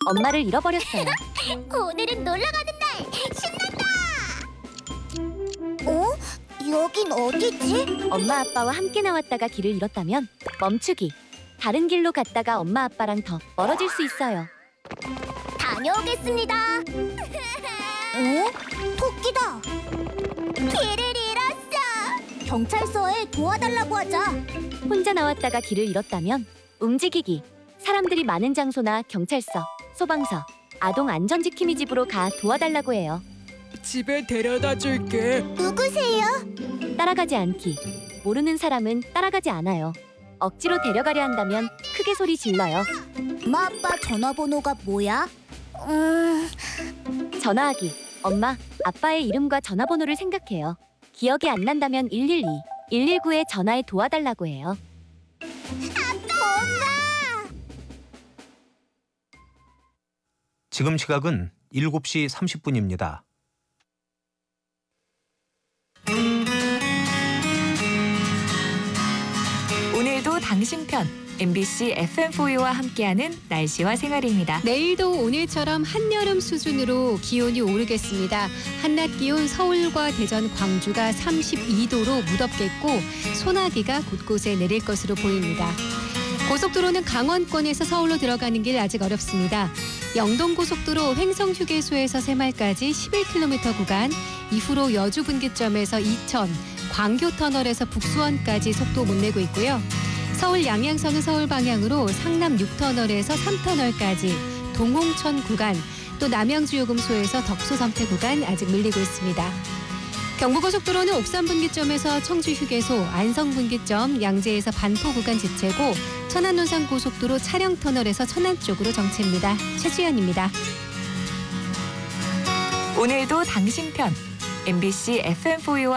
엄마를 잃어버렸어요. 오늘은 놀러 가는 날! 신난다! 어? 여긴 어디지? 엄마 아빠와 함께 나왔다가 길을 잃었다면 멈추기. 다른 길로 갔다가 엄마 아빠랑 더 멀어질 수 있어요. 다녀오겠습니다. 어? 토끼다. 길을 잃었어. 경찰서에 도와달라고 하자. 혼자 나왔다가 길을 잃었다면 움직이기. 사람들이 많은 장소나 경찰서, 소방서, 아동 안전지킴이 집으로 가 도와달라고 해요. 집에 데려다 줄게. 누구세요? 따라가지 않기. 모르는 사람은 따라가지 않아요. 억지로 데려가려 한다면 크게 소리 질러요. 엄마 아빠 전화번호가 뭐야? 전화하기. 엄마, 아빠의 이름과 전화번호를 생각해요. 기억이 안 난다면 112, 119에 전화해 도와달라고 해요. 엄마! 지금 시각은 7시 30분입니다. 오늘도 당신 편 MBC FM4U와 함께하는 날씨와 생활입니다. 내일도 오늘처럼 한여름 수준으로 기온이 오르겠습니다. 한낮 기온 서울과 대전, 광주가 32도로 무덥겠고 소나기가 곳곳에 내릴 것으로 보입니다. 고속도로는 강원권에서 서울로 들어가는 길 아직 어렵습니다. 영동고속도로 횡성휴게소에서 새말까지 11km 구간, 이후로 여주분기점에서 이천, 광교터널에서 북수원까지 속도 못 내고 있고요. 서울 양양선은 서울 방향으로 상남 6터널에서 3터널까지, 동홍천 구간, 또 남양주요금소에서 덕소섬태 구간 아직 밀리고 있습니다. 경부고속도로는 옥산분기점에서 청주휴게소, 안성분기점, 양재에서 반포 구간 지체고 천안논산고속도로 차량터널에서 천안 쪽으로 정체입니다. 최주연입니다. 오늘도 당신 편 MBC FM4U와